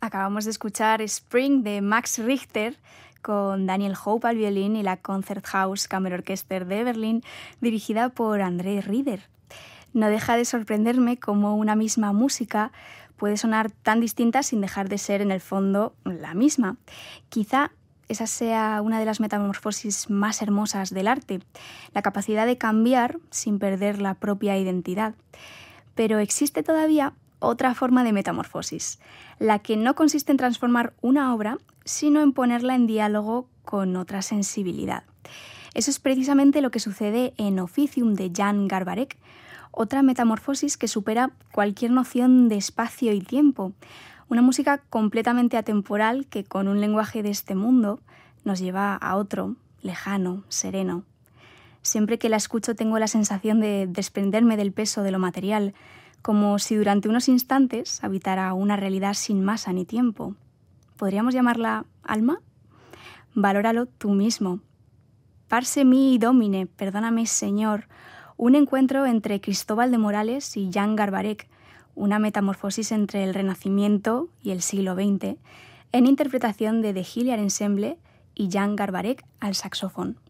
Acabamos de escuchar Spring de Max Richter con Daniel Hope al violín y la Concerthaus Kammerorchester de Berlín, dirigida por André Rieder. No deja de sorprenderme cómo una misma música puede sonar tan distinta sin dejar de ser en el fondo la misma. Quizá esa sea una de las metamorfosis más hermosas del arte, la capacidad de cambiar sin perder la propia identidad. Pero existe todavía otra forma de metamorfosis, la que no consiste en transformar una obra, sino en ponerla en diálogo con otra sensibilidad. Eso es precisamente lo que sucede en Officium de Jan Garbarek, otra metamorfosis que supera cualquier noción de espacio y tiempo, una música completamente atemporal que con un lenguaje de este mundo nos lleva a otro, lejano, sereno. Siempre que la escucho tengo la sensación de desprenderme del peso de lo material, como si durante unos instantes habitara una realidad sin masa ni tiempo. ¿Podríamos llamarla alma? Valóralo tú mismo. Parse mi domine, perdóname Señor, un encuentro entre Cristóbal de Morales y Jan Garbarek, una metamorfosis entre el Renacimiento y el siglo XX, en interpretación de The Hilliard Ensemble y Jan Garbarek al saxofón.